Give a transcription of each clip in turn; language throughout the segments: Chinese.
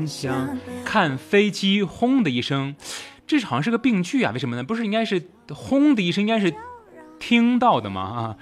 看飞机轰的一声，这好像是个病句啊？为什么呢？不是应该是轰的一声，应该是听到的吗？啊，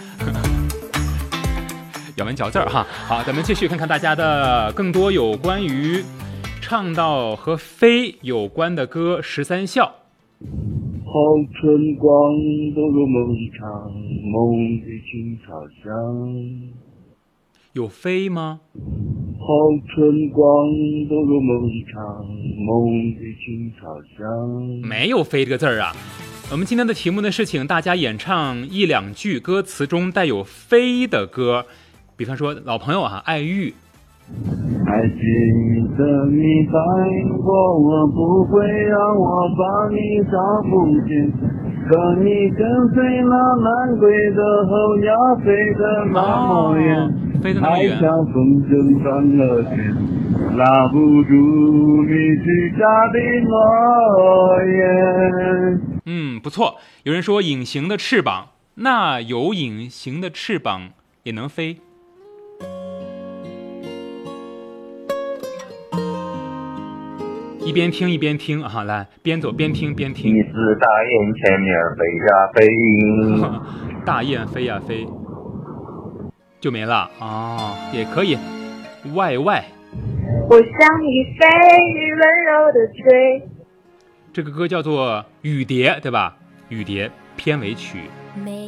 咬文嚼字哈。好，咱们继续看看大家的更多有关于唱到和飞有关的歌。13孝。 好春光都如梦一场，梦的青草香。 有飞吗？ 好春光都如梦一场，梦的青草香。 没有飞这个字儿啊。我们今天的题目呢是请大家演唱1、2句歌词中带有飞的歌，比方说老朋友啊，爱玉。 还记得你答应过我，不会让我把你找不见，可你跟随那南归的候鸟飞得那么远， 飞得那么远， 爱像风筝转了圈，拉不住你许下的诺言。 不错。有人说隐形的翅膀，那有隐形的翅膀也能飞。一边听一边听啊，来，边走边听边听。 一只大雁前面飞呀飞， 大雁飞呀飞，就没了哦，也可以。外， 我向你飞，温柔的追。 这个歌叫做《雨蝶》，对吧？雨蝶片尾曲。